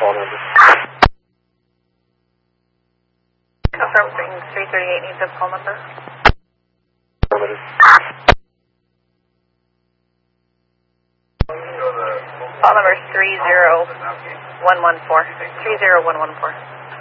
call number. Confirm 338 needs a call number. Affirmative. Call number is 30114. 30114.